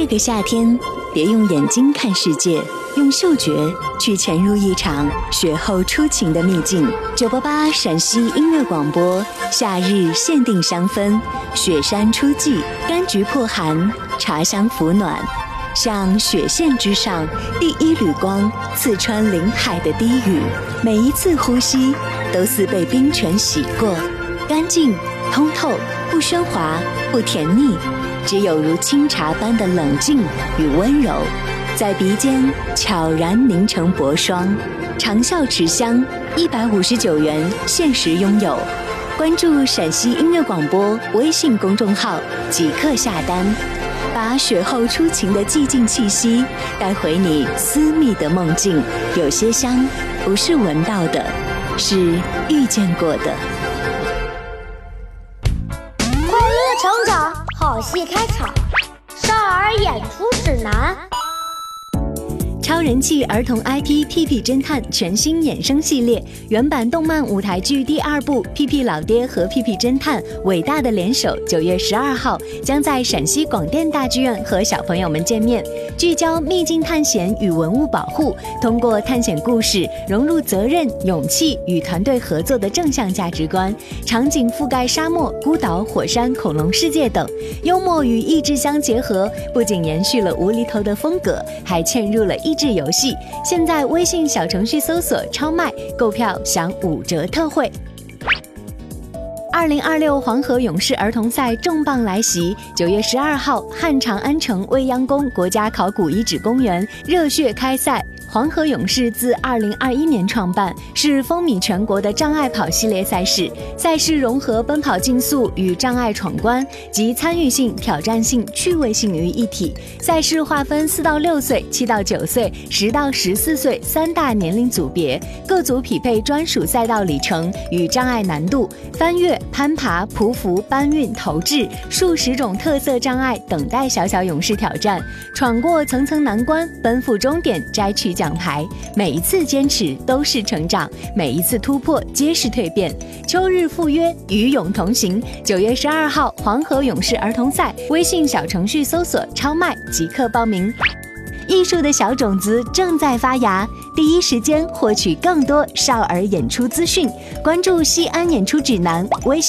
这个夏天，别用眼睛看世界，用嗅觉去潜入一场雪后初晴的秘境。988陕西音乐广播，夏日限定香氛，雪山初霁，柑橘破寒，茶香抚暖。像雪线之上第一缕光，刺穿林海的低语，每一次呼吸都似被冰泉洗过，干净通透，不喧哗，不甜腻，只有如清茶般的冷静与温柔，在鼻尖悄然凝成薄霜。长效持香，159元限时拥有。关注陕西音乐广播微信公众号即刻下单，把雪后初晴的寂静气息带回你私密的梦境。有些香不是闻到的，是遇见过的。 快乐成长，好戏开场，少儿演出指南。 超人气儿童 IP《屁屁侦探》全新衍生系列，原版动漫舞台剧第2部《屁屁老爹和屁屁侦探》伟大的联手，9月12号将在陕西广电大剧院和小朋友们见面。聚焦秘境探险与文物保护，通过探险故事融入责任、勇气与团队合作的正向价值观，场景覆盖沙漠、孤岛、火山、恐龙世界等，幽默与益智相结合，不仅延续了无厘头的风格，还嵌入了益智游戏。现在微信小程序搜索超卖，购票享5折特惠。2026黄河勇士儿童赛重磅来袭，9月12号汉长安城未央宫国家考古遗址公园热血开赛。黄河勇士自2021年创办，是风靡全国的障碍跑系列赛事。赛事融合奔跑竞速与障碍闯关，集参与性、挑战性、趣味性于一体。赛事划分4到6岁、7到9岁、10到14岁3大年龄组别，各组匹配专属赛道里程与障碍难度，翻越、攀爬、匍匐、搬运、投掷数十种特色障碍等待小小勇士挑战，闯过层层难关，奔赴终点，摘取奖牌。每一次坚持都是成长，每一次突破皆是蜕变。秋日赴约，与勇同行。9月12号黄河勇士儿童赛，微信小程序搜索超卖即刻报名。艺术的小种子正在发芽，第一时间获取更多少儿演出资讯，关注西安演出指南微信